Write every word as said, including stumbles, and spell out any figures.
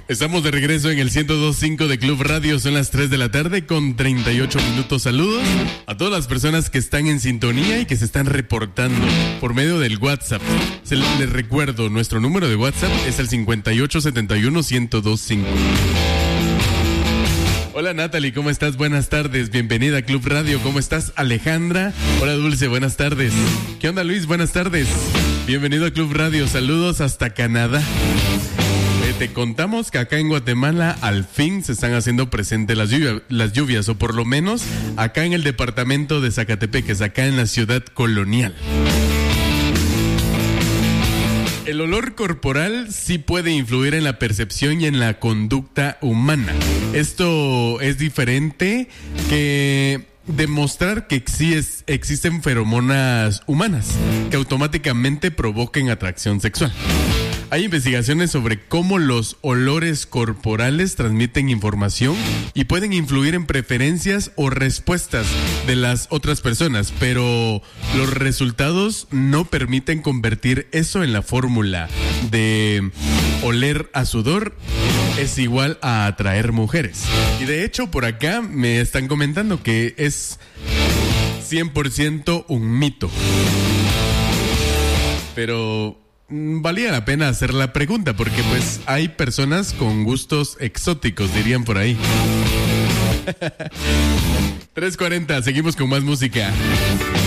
Estamos de regreso en el ciento dos punto cinco de Club Radio. Son las tres de la tarde con treinta y ocho minutos. Saludos a todas las personas que están en sintonía y que se están reportando por medio del WhatsApp. Se les recuerdo, nuestro número de WhatsApp es el cincuenta y ocho setenta y uno ciento dos punto cinco. Hola Natalie, ¿cómo estás? Buenas tardes, bienvenida a Club Radio. ¿Cómo estás, Alejandra? Hola Dulce, buenas tardes. ¿Qué onda, Luis? Buenas tardes. Bienvenido a Club Radio, saludos hasta Canadá. Eh, te contamos que acá en Guatemala al fin se están haciendo presentes las, lluvia, las lluvias, o por lo menos acá en el departamento de Zacatepeques, acá en la ciudad colonial. El olor corporal sí puede influir en la percepción y en la conducta humana. Esto es diferente que demostrar que exi- existen feromonas humanas que automáticamente provoquen atracción sexual. Hay investigaciones sobre cómo los olores corporales transmiten información y pueden influir en preferencias o respuestas de las otras personas, pero los resultados no permiten convertir eso en la fórmula de oler a sudor es igual a atraer mujeres. Y de hecho, por acá me están comentando que es cien por ciento un mito. Pero valía la pena hacer la pregunta porque pues hay personas con gustos exóticos, dirían por ahí. tres cuarenta, seguimos con más música.